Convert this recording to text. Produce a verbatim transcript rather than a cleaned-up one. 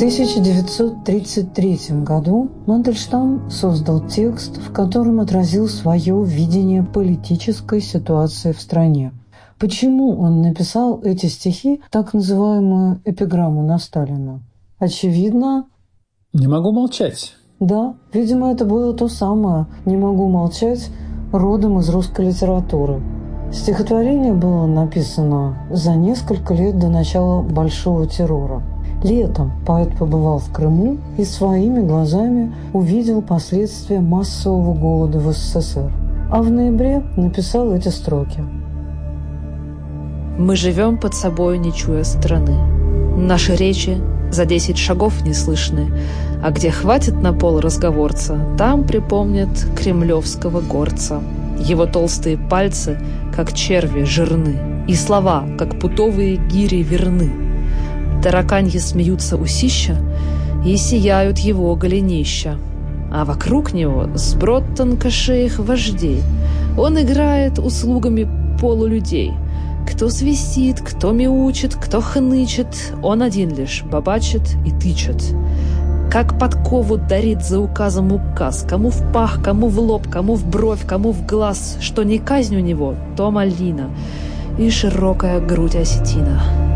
тысяча девятьсот тридцать третьем году Мандельштам создал текст, в котором отразил свое видение политической ситуации в стране. Почему он написал эти стихи, так называемую эпиграмму на Сталина? Очевидно... Не могу молчать. Да, видимо, это было то самое «не могу молчать», родом из русской литературы. Стихотворение было написано за несколько лет до начала Большого террора. Летом поэт побывал в Крыму и своими глазами увидел последствия массового голода в СССР. А в ноябре написал эти строки. «Мы живем под собой, не чуя страны. Наши речи за десять шагов не слышны, а где хватит на пол разговорца, там припомнят кремлевского горца. Его толстые пальцы, как черви, жирны, и слова, как путовые гири, верны. Тараканьи смеются усища, и сияют его голенища. А вокруг него сброд тонкошеих вождей. Он играет услугами полулюдей. Кто свистит, кто мяучит, кто хнычет, он один лишь бабачит и тычет. Как подкову дарит за указом указ, кому в пах, кому в лоб, кому в бровь, кому в глаз. Что не казнь у него, то малина и широкая грудь осетина.